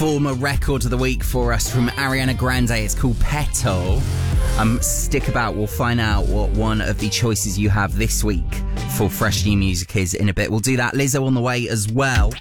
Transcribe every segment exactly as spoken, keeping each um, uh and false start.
former record of the week for us from Ariana Grande. It's called Petal. Um, stick about. We'll find out what one of the choices you have this week for fresh new music is in a bit. We'll do that. Lizzo on the way as well.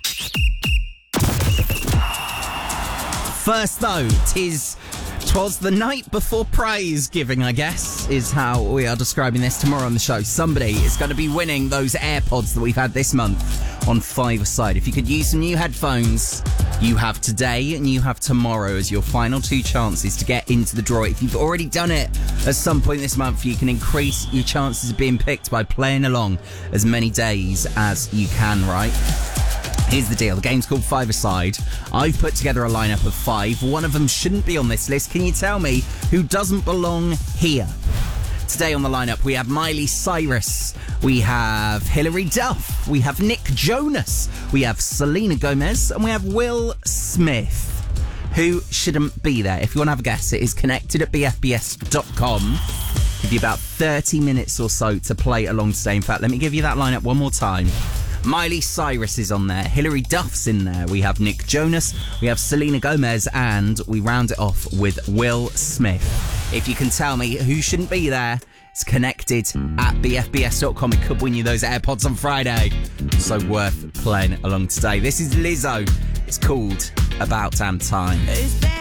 First, though, tis... Twas the night before prize giving, I guess, is how we are describing this tomorrow on the show. Somebody is going to be winning those AirPods that we've had this month on Five-A-Side. If you could use some new headphones, you have today and you have tomorrow as your final two chances to get into the draw. If you've already done it at some point this month, you can increase your chances of being picked by playing along as many days as you can, right? Here's the deal. The game's called Five-A-Side. I've put together a lineup of five. One of them shouldn't be on this list. Can you tell me who doesn't belong here? Today on the lineup, we have Miley Cyrus. We have Hilary Duff. We have Nick Jonas. We have Selena Gomez. And we have Will Smith. Who shouldn't be there? If you want to have a guess, it is connected at b f b s dot com. Give you about thirty minutes or so to play along today. In fact, let me give you that lineup one more time. Miley Cyrus is on there. Hilary Duff's in there. We have Nick Jonas. We have Selena Gomez. And we round it off with Will Smith. If you can tell me who shouldn't be there, it's connected at b f b s dot com. It could win you those AirPods on Friday. So worth playing along today. This is Lizzo. It's called About Damn Time.